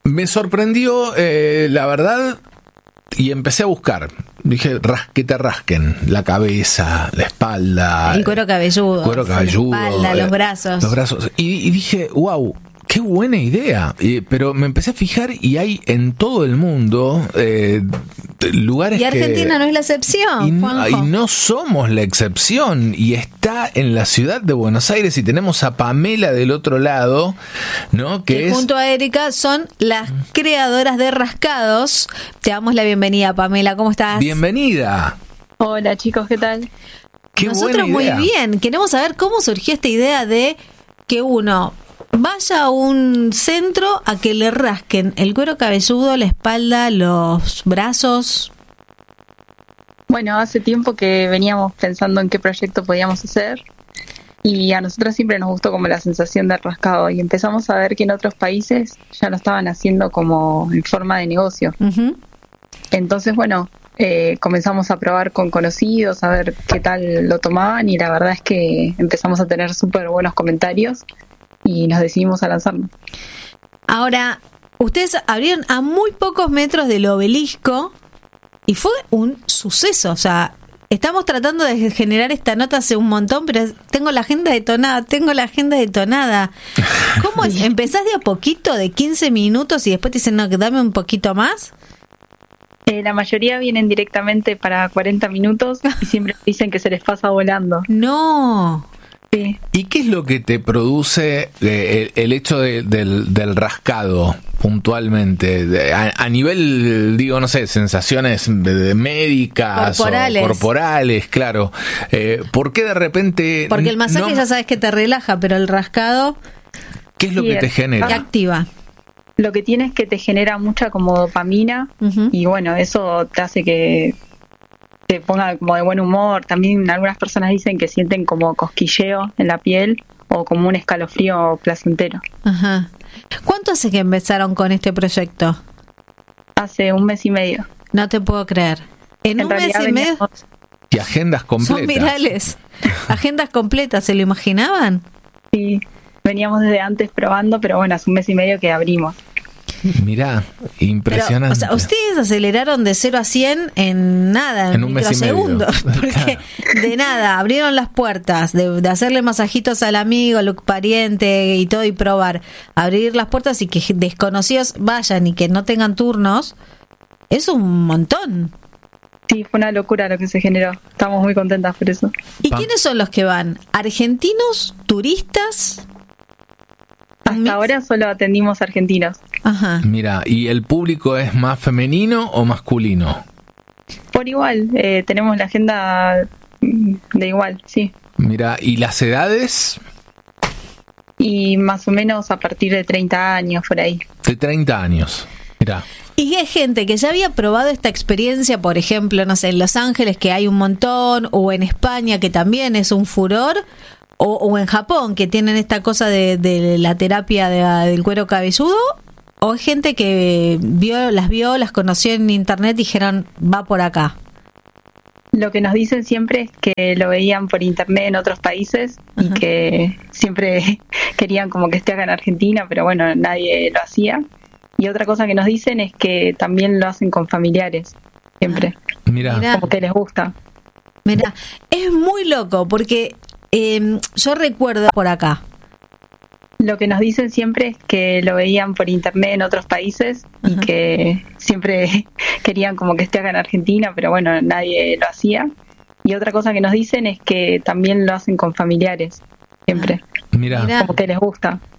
Me sorprendió, la verdad, y empecé a buscar. Dije, que te rasquen la cabeza, la espalda. El cuero cabelludo. La espalda, los brazos. Los brazos. Y dije, wow, qué buena idea. Pero me empecé a fijar y hay en todo el mundo lugares que... Y Argentina no es la excepción, y no somos la excepción. Y está en la ciudad de Buenos Aires y tenemos a Pamela del otro lado, ¿no? Que junto a Erika son las creadoras de Rascados. Te damos la bienvenida, Pamela. ¿Cómo estás? Bienvenida. Hola, chicos, ¿qué tal? Qué Nosotros muy bien. Queremos saber cómo surgió esta idea de que uno vaya a un centro a que le rasquen el cuero cabelludo, la espalda, los brazos. Bueno, hace tiempo que veníamos pensando en qué proyecto podíamos hacer y a nosotros siempre nos gustó como la sensación del rascado y empezamos a ver que en otros países ya lo estaban haciendo como en forma de negocio. Uh-huh. Entonces, bueno, comenzamos a probar con conocidos, a ver qué tal lo tomaban y la verdad es que empezamos a tener súper buenos comentarios y nos decidimos a lanzarnos. Ahora, ustedes abrieron a muy pocos metros del Obelisco y fue un suceso. O sea, estamos tratando de generar esta nota hace un montón, pero tengo la agenda detonada. ¿Cómo es? ¿Empezás de a poquito, de 15 minutos y después te dicen, no, que dame un poquito más? La mayoría vienen directamente para 40 minutos y siempre dicen que se les pasa volando. No. Sí. ¿Y qué es lo que te produce el hecho del rascado puntualmente? A nivel, digo, no sé, sensaciones médicas corporales, claro. ¿Por qué de repente? Porque el masaje ya sabes que te relaja, pero el rascado... ¿Qué es lo que te genera? Te activa. Lo que tiene es que te genera mucha como dopamina uh-huh. Y bueno, eso te hace que te ponga como de buen humor. También algunas personas dicen que sienten como cosquilleo en la piel o como un escalofrío placentero. Ajá. ¿Cuánto hace que empezaron con este proyecto? Hace 1 mes y medio. No te puedo creer. En un mes y medio. Y agendas completas. Son virales. Agendas completas, ¿se lo imaginaban? Sí, veníamos desde antes probando, pero bueno, hace 1 mes y medio que abrimos. Mirá, impresionante. Pero, o sea, ustedes aceleraron de 0 a 100 en nada, en 1 mes y medio. Porque claro. De nada, abrieron las puertas, de hacerle masajitos al amigo, al pariente y todo y probar. Abrir las puertas y que desconocidos vayan y que no tengan turnos, es un montón. Sí, fue una locura lo que se generó. Estamos muy contentas por eso. ¿Y quiénes son los que van? ¿Argentinos? ¿Turistas? Hasta ahora solo atendimos argentinos. Ajá. Mira, ¿y el público es más femenino o masculino? Por igual, tenemos la agenda de igual, sí. Mira, ¿y las edades? Y más o menos a partir de 30 años, por ahí. De 30 años, mira. Y hay gente que ya había probado esta experiencia, por ejemplo, no sé, en Los Ángeles, que hay un montón, o en España, que también es un furor, o en Japón, que tienen esta cosa de la terapia del cuero cabelludo, o hay gente que las conoció en internet y dijeron, va por acá. Lo que nos dicen siempre es que lo veían por internet en otros países y que siempre querían como que esté acá en Argentina, pero bueno, nadie lo hacía. Y otra cosa que nos dicen es que también lo hacen con familiares, siempre. Mira. Como que les gusta. Mira, es muy loco porque yo recuerdo por acá. Lo que nos dicen siempre es que lo veían por internet en otros países y que siempre querían como que esté acá en Argentina, pero bueno, nadie lo hacía. Y otra cosa que nos dicen es que también lo hacen con familiares, siempre. Mira. Como que les gusta.